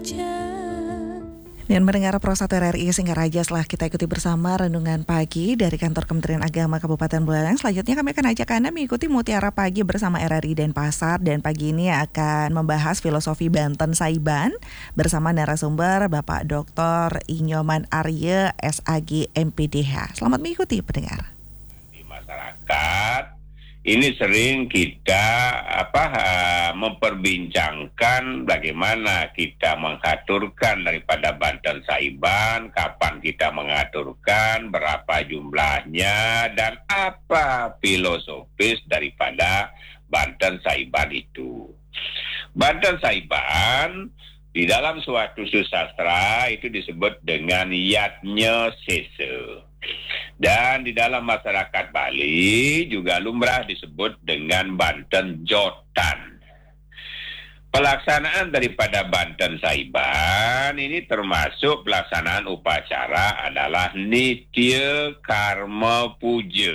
Dan mendengar Pro 1 RRI Singaraja, setelah kita ikuti bersama renungan pagi dari kantor Kementerian Agama Kabupaten Buleleng. Selanjutnya kami akan ajak Anda mengikuti Mutiara Pagi bersama RRI Denpasar. Dan pagi ini akan membahas filosofi Banten Saiban bersama narasumber Bapak Dr. Inyoman Arye, SAG MPDH. Selamat mengikuti pendengar. Di masyarakat ini sering kita memperbincangkan bagaimana kita mengaturkan daripada Banten Saiban, kapan kita mengaturkan, berapa jumlahnya, dan apa filosofis daripada Banten Saiban itu. Banten Saiban di dalam suatu susastra itu disebut dengan Yatnya Sese. Dan di dalam masyarakat Bali juga lumrah disebut dengan Banten Jotan. Pelaksanaan daripada Banten Saiban ini termasuk pelaksanaan upacara adalah Nitya Karma Puja.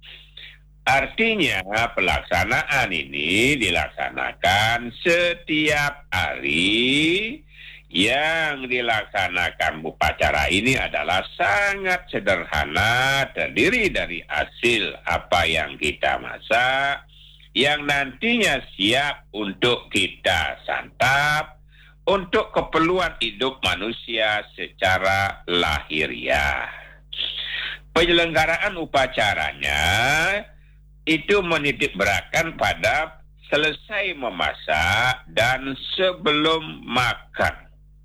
Artinya pelaksanaan ini dilaksanakan setiap hari. Yang dilaksanakan upacara ini adalah sangat sederhana, terdiri dari hasil apa yang kita masak, yang nantinya siap untuk kita santap, untuk keperluan hidup manusia secara lahiriah. Penyelenggaraan upacaranya itu menitik beratkan pada selesai memasak dan sebelum makan.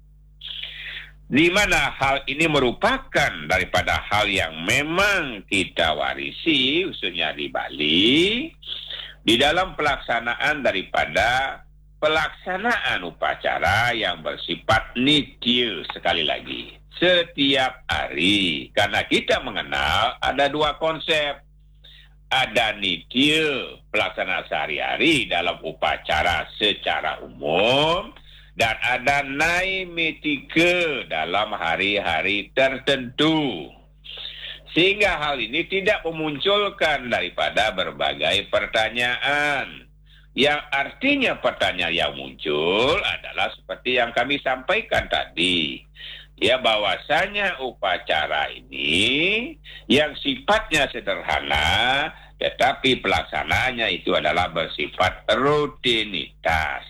Di mana hal ini merupakan daripada hal yang memang kita warisi, khususnya di Bali, di dalam pelaksanaan daripada pelaksanaan upacara yang bersifat nitya, sekali lagi, setiap hari. Karena kita mengenal ada dua konsep. Ada nitya, pelaksanaan sehari-hari dalam upacara secara umum, dan ada naimitike dalam hari-hari tertentu. Sehingga hal ini tidak memunculkan daripada berbagai pertanyaan. Yang artinya pertanyaan yang muncul adalah seperti yang kami sampaikan tadi. Ya, bahwasanya upacara ini yang sifatnya sederhana, tetapi pelaksanaannya itu adalah bersifat rutinitas.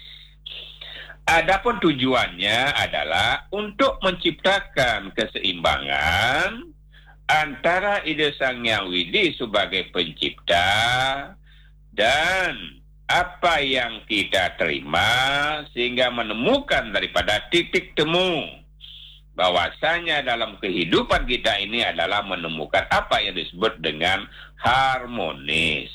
Adapun tujuannya adalah untuk menciptakan keseimbangan antara ide Sang Hyang Widi sebagai pencipta dan apa yang kita terima, sehingga menemukan daripada titik temu bahwasanya dalam kehidupan kita ini adalah menemukan apa yang disebut dengan harmonis.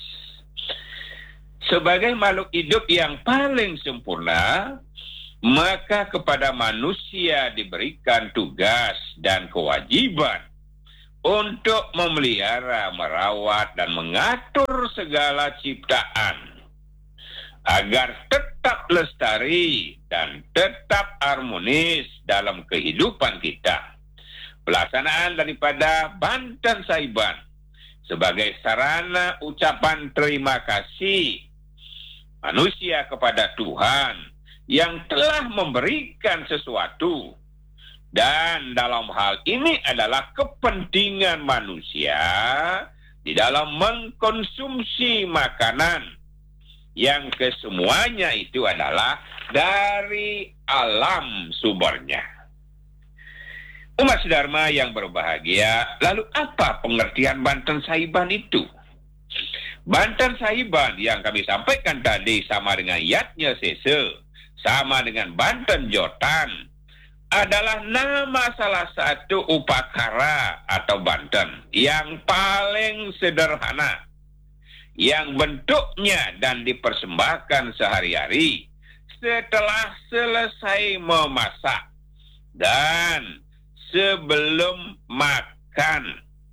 Sebagai makhluk hidup yang paling sempurna, maka kepada manusia diberikan tugas dan kewajiban untuk memelihara, merawat, dan mengatur segala ciptaan agar tetap lestari dan tetap harmonis dalam kehidupan kita. Pelaksanaan daripada Banten Saiban sebagai sarana ucapan terima kasih manusia kepada Tuhan yang telah memberikan sesuatu, dan dalam hal ini adalah kepentingan manusia di dalam mengkonsumsi makanan yang kesemuanya itu adalah dari alam sumbernya. Umat Dharma yang berbahagia, lalu apa pengertian Banten Saiban itu? Banten Saiban yang kami sampaikan tadi sama dengan Yatnya Sese, sama dengan Banten Jotan, adalah nama salah satu upakara atau Banten yang paling sederhana, yang bentuknya dan dipersembahkan sehari-hari setelah selesai memasak dan sebelum makan.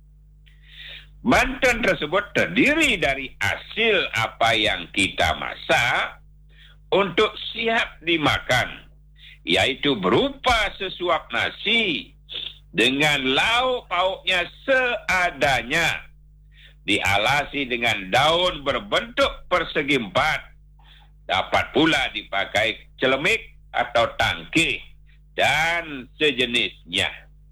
Banten tersebut terdiri dari hasil apa yang kita masak untuk siap dimakan, yaitu berupa sesuap nasi dengan lauk pauknya seadanya, dialasi dengan daun berbentuk persegi empat, dapat pula dipakai celemik atau tangkih, dan sejenisnya.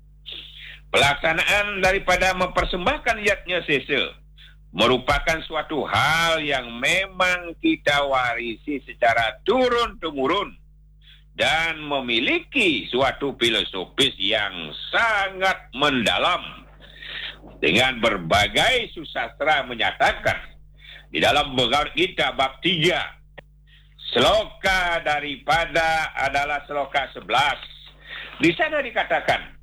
Pelaksanaan daripada mempersembahkan yatnya sesel merupakan suatu hal yang memang kita warisi secara turun-temurun dan memiliki suatu filosofis yang sangat mendalam. Dengan berbagai susastra menyatakan di dalam Bhagavad Gita bab 3, sloka daripada adalah sloka 11. Di sana dikatakan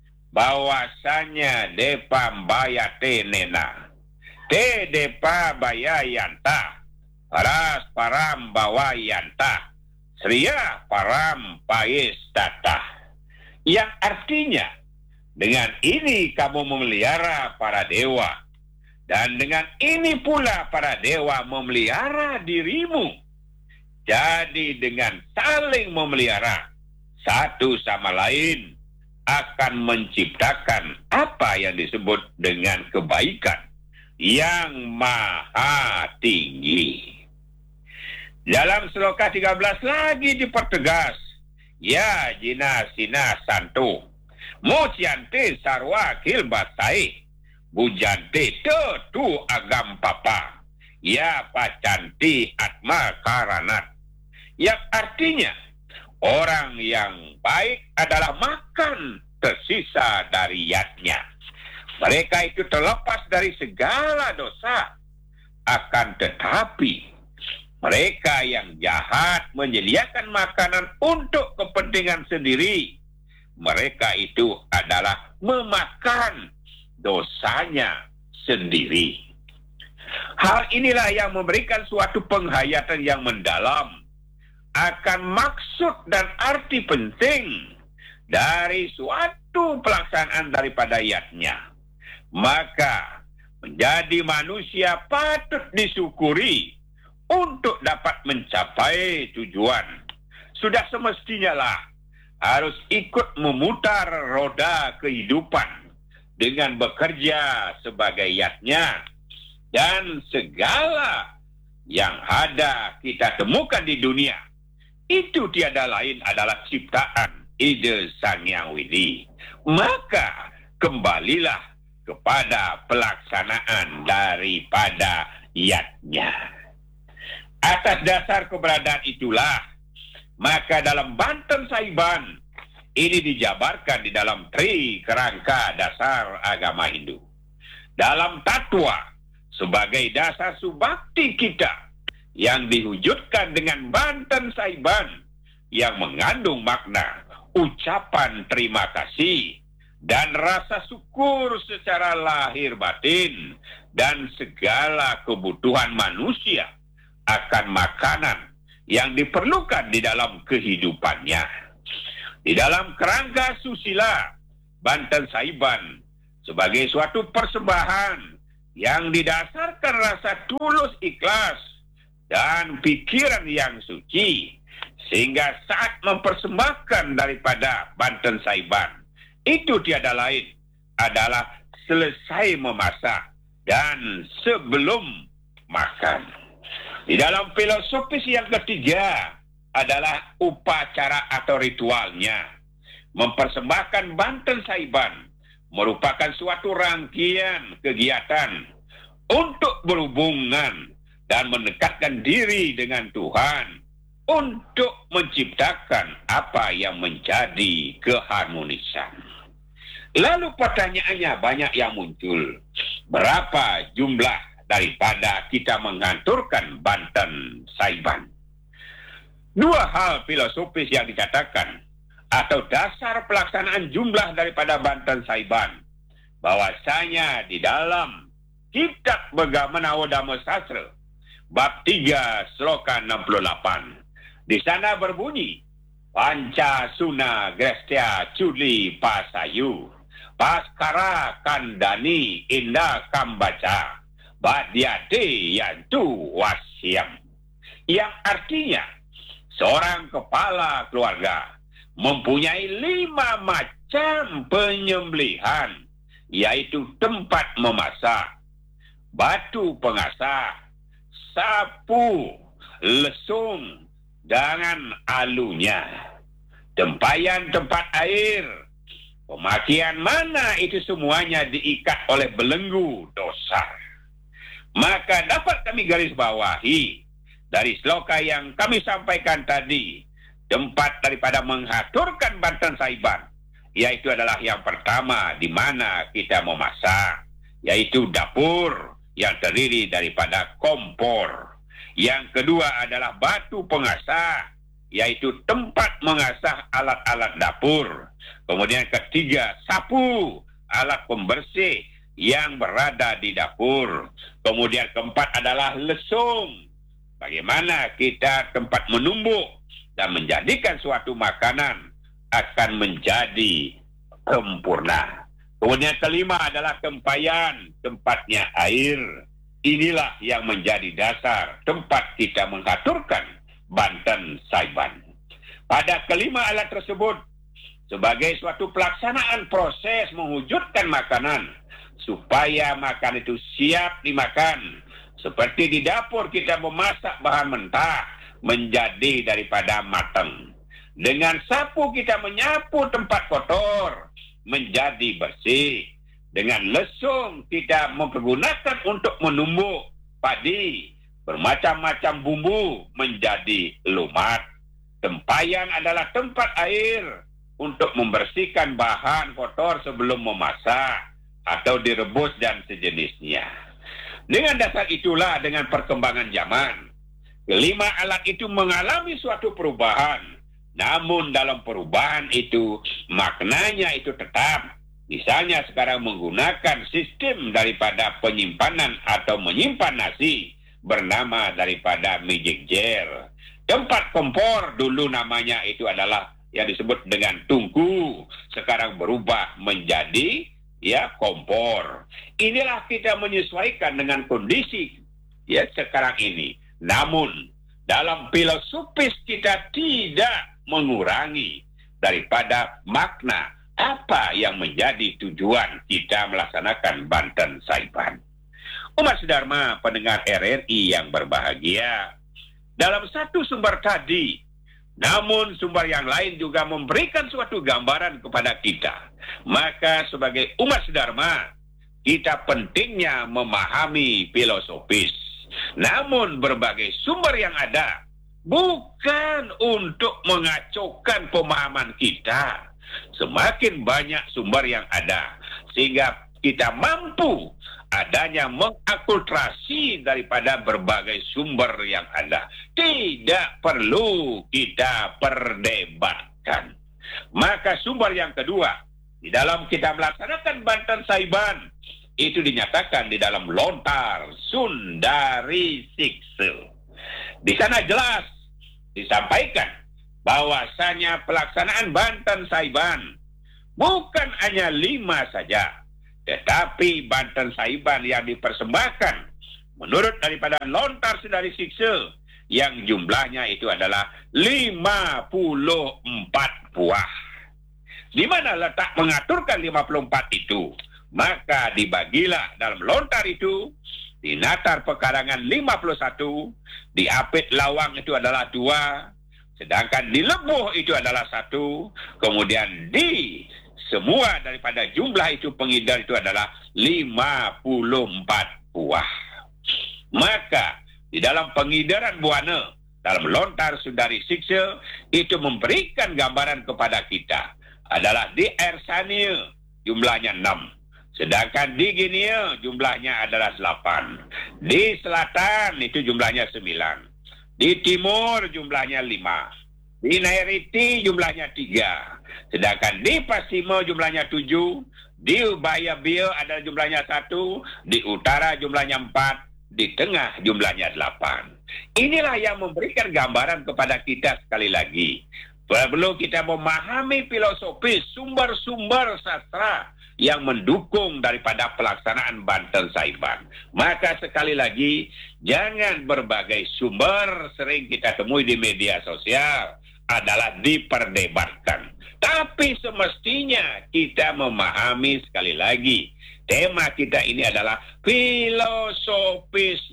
bahwasanya depam bayate nena te depa bayayanta paras param bawayanta sriya param paistata, yang artinya dengan ini kamu memelihara para dewa, dan dengan ini pula para dewa memelihara dirimu. Jadi dengan saling memelihara satu sama lain akan menciptakan apa yang disebut dengan kebaikan yang maha tinggi. Dalam sloka 13 lagi dipertegas, ya jina sina santo muciante sarwa kilbatai bujante tu agam papa ya pacanti atma karanat, yang artinya orang yang baik adalah makan tersisa dari yatnya. Mereka itu terlepas dari segala dosa. Akan tetapi mereka yang jahat menyediakan makanan untuk kepentingan sendiri. Mereka itu adalah memakan dosanya sendiri. Hal inilah yang memberikan suatu penghayatan yang mendalam akan maksud dan arti penting dari suatu pelaksanaan daripada yatnya. Maka menjadi manusia patut disyukuri untuk dapat mencapai tujuan. Sudah semestinya lah harus ikut memutar roda kehidupan dengan bekerja sebagai yatnya, dan segala yang ada kita temukan di dunia itu tiada lain adalah ciptaan ide Sang Hyang Widi. Maka kembalilah kepada pelaksanaan daripada yatnya. Atas dasar keberadaan itulah, maka dalam Banten Saiban ini dijabarkan di dalam tri kerangka dasar agama Hindu. Dalam tatwa sebagai dasar subakti kita yang diwujudkan dengan Banten Saiban yang mengandung makna ucapan terima kasih dan rasa syukur secara lahir batin dan segala kebutuhan manusia akan makanan yang diperlukan di dalam kehidupannya. Di dalam kerangka susila, Banten Saiban sebagai suatu persembahan yang didasarkan rasa tulus ikhlas dan pikiran yang suci, sehingga saat mempersembahkan daripada Banten Saiban itu tiada lain adalah selesai memasak dan sebelum makan. Di dalam filosofis yang ketiga adalah upacara atau ritualnya. Mempersembahkan Banten Saiban merupakan suatu rangkaian kegiatan untuk berhubungan dan mendekatkan diri dengan Tuhan untuk menciptakan apa yang menjadi keharmonisan. Lalu pertanyaannya banyak yang muncul. Berapa jumlah daripada kita mengaturkan Banten Saiban? Dua hal filosofis yang dikatakan atau dasar pelaksanaan jumlah daripada Banten Saiban, bahwasanya di dalam kitab Begamana Dhamma Sastra bab 3 sloka 68 di sana berbunyi Panca Suna Grestia Culi Pasayu Paskara Kandani Indah Kambaca Badiate Yantu Wasyam, yang artinya seorang kepala keluarga mempunyai 5 macam penyembelihan, yaitu tempat memasak, batu pengasah, sapu, lesung, dengan alunya. tempayan tempat air, pemakaian mana itu semuanya diikat oleh belenggu dosa. Maka dapat kami garis bawahi dari sloka yang kami sampaikan tadi, tempat daripada mengaturkan Banten Saiban, yaitu adalah yang pertama di mana kita memasak, yaitu dapur yang terdiri daripada kompor. Yang kedua adalah batu pengasah, yaitu tempat mengasah alat-alat dapur. Kemudian ketiga, sapu, alat pembersih yang berada di dapur. Kemudian keempat adalah lesung, bagaimana kita tempat menumbuk dan menjadikan suatu makanan akan menjadi sempurna. Kemudian kelima adalah tempayan, tempatnya air. Inilah yang menjadi dasar tempat kita mengaturkan Banten Saiban. Pada kelima alat tersebut, sebagai suatu pelaksanaan proses mewujudkan makanan, supaya makan itu siap dimakan. Seperti di dapur kita memasak bahan mentah menjadi daripada matang. Dengan sapu kita menyapu tempat kotor menjadi bersih. Dengan lesung kita mempergunakan untuk menumbuk padi, bermacam-macam bumbu menjadi lumat. Tempayan adalah tempat air untuk membersihkan bahan kotor sebelum memasak atau direbus dan sejenisnya. Dengan dasar itulah, dengan perkembangan zaman, kelima alat itu mengalami suatu perubahan. Namun dalam perubahan itu, maknanya itu tetap. Misalnya sekarang menggunakan sistem daripada penyimpanan atau menyimpan nasi bernama daripada magic jar. Tempat kompor dulu namanya itu adalah yang disebut dengan tungku, sekarang berubah menjadi kompor. Inilah kita menyesuaikan dengan kondisi sekarang ini. Namun dalam filosofis kita tidak mengurangi daripada makna apa yang menjadi tujuan kita melaksanakan Banten Saiban. Umat Sedharma pendengar RRI yang berbahagia, dalam satu sumber tadi, namun sumber yang lain juga memberikan suatu gambaran kepada kita. Maka sebagai umat Sedharma, kita pentingnya memahami filosofis. Namun berbagai sumber yang ada bukan untuk mengacaukan pemahaman kita. Semakin banyak sumber yang ada, sehingga kita mampu adanya mengakulturasi daripada berbagai sumber yang ada. Tidak perlu kita perdebatkan. Maka sumber yang kedua, di dalam kita melaksanakan Banten Saiban, itu dinyatakan di dalam lontar Sundari Sikse. Di sana jelas disampaikan bahwasanya pelaksanaan Banten Saiban bukan hanya 5 saja, tetapi Banten Saiban yang dipersembahkan menurut daripada lontar Sundari Sikse yang jumlahnya itu adalah 54 buah. Di mana letak mengaturkan 54 itu? Maka dibagilah dalam lontar itu, di Natar Pekarangan 51, di Apit Lawang itu adalah 2, sedangkan di Lebuh itu adalah 1, kemudian di semua daripada jumlah itu pengidar itu adalah 54 buah. Maka di dalam pengidaran buana dalam lontar Sundari Sikse itu memberikan gambaran kepada kita adalah di Ersania jumlahnya 6. Sedangkan di Guinea jumlahnya adalah 8. Di selatan itu jumlahnya 9. Di timur jumlahnya 5. Di Nairiti jumlahnya 3. Sedangkan di Pasimo jumlahnya 7. Di Ubaya Bio adalah jumlahnya 1. Di utara jumlahnya 4. Di tengah jumlahnya 8. Inilah yang memberikan gambaran kepada kita sekali lagi. Perlu kita memahami filosofis sumber-sumber sastra yang mendukung daripada pelaksanaan Banten Saiban. Maka sekali lagi, jangan berbagai sumber sering kita temui di media sosial adalah diperdebatkan. Tapi semestinya kita memahami sekali lagi, tema kita ini adalah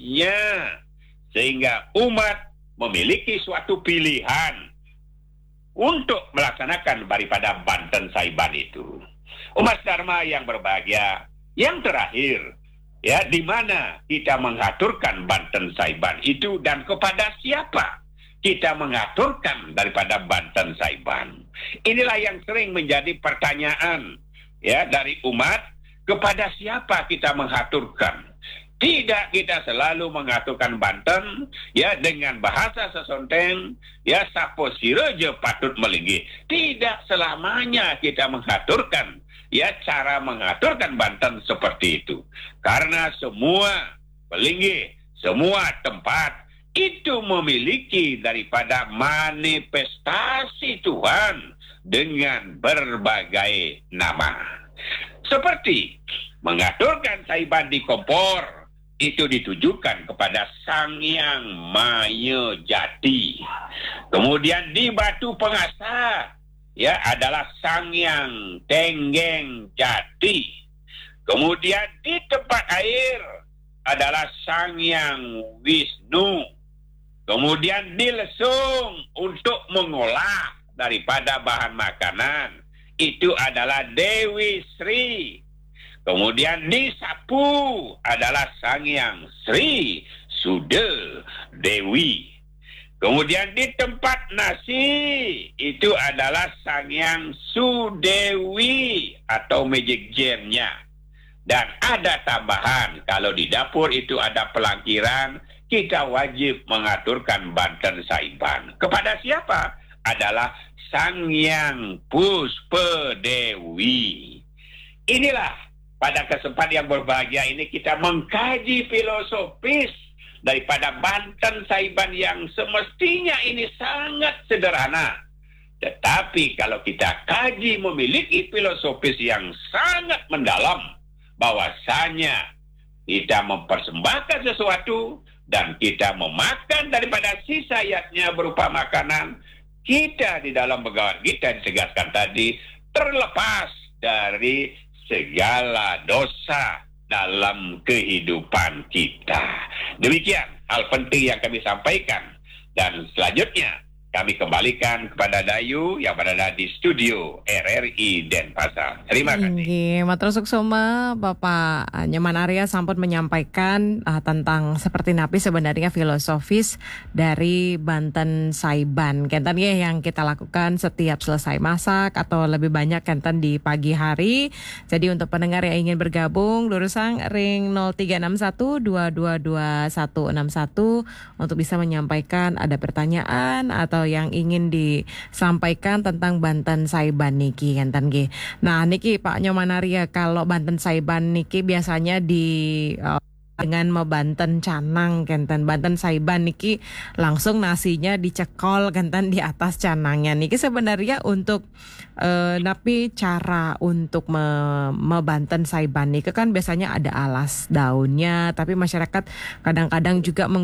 filosofisnya. Sehingga umat memiliki suatu pilihan untuk melaksanakan daripada Banten Saiban itu. Umat Dharma yang berbahagia, yang terakhir, ya, di mana kita mengaturkan Banten Saiban itu dan kepada siapa kita mengaturkan daripada Banten Saiban. Inilah yang sering menjadi pertanyaan, ya, dari umat, kepada siapa kita mengaturkan. Tidak kita selalu mengaturkan Banten, ya, dengan bahasa sesonten, ya, sapo sireje patut melinggih. Tidak selamanya kita mengaturkan, ya, cara mengaturkan Banten seperti itu. Karena semua pelinggih, semua tempat itu memiliki daripada manifestasi Tuhan dengan berbagai nama. Seperti mengaturkan Saiban di Kompor, itu ditujukan kepada Sang Hyang Maya Jati. Kemudian di Batu Pengasar, ya, adalah Sang Hyang Tenggeng Jati. Kemudian di tempat air adalah Sang Hyang Wisnu. Kemudian di Lesung untuk mengolah daripada bahan makanan, itu adalah Dewi Sri. Kemudian di Sapu adalah Sang Hyang Sri Sude Dewi. Kemudian di tempat nasi itu adalah Sang Hyang Sudewi atau magic gem-nya. Dan ada tambahan, kalau di dapur itu ada pelangkiran, kita wajib mengaturkan Banten Saiban. Kepada siapa? Adalah Sang Hyang Puspa Dewi. Inilah pada kesempatan yang berbahagia ini kita mengkaji filosofis daripada Banten Saiban yang semestinya ini sangat sederhana. Tetapi kalau kita kaji memiliki filosofis yang sangat mendalam, bahwasanya kita mempersembahkan sesuatu dan kita memakan daripada sisanya berupa makanan, kita di dalam Bhagavad Gita ditegaskan tadi terlepas dari segala dosa dalam kehidupan kita. Demikian hal penting yang kami sampaikan. Dan selanjutnya kami kembalikan kepada Dayu yang berada di studio RRI Denpasar. Terima kasih. Nggih, matur suksoma Bapak Nyoman Arya sampun menyampaikan tentang seperti napi sebenarnya filosofis dari Banten Saiban. Kenten ya yang kita lakukan setiap selesai masak atau lebih banyak kenten di pagi hari. Jadi untuk pendengar yang ingin bergabung, lurusang ring 0361222161 untuk bisa menyampaikan ada pertanyaan atau yang ingin disampaikan tentang Banten Saiban niki kenten nggih. Nah niki Pak Nyoman Arya, kalau Banten Saiban niki biasanya dengan Banten canang kenten. Banten Saiban niki langsung nasinya dicekol kenten di atas canangnya. Niki sebenarnya untuk tapi cara untuk Banten Saiban niki kan biasanya ada alas daunnya, tapi masyarakat kadang-kadang juga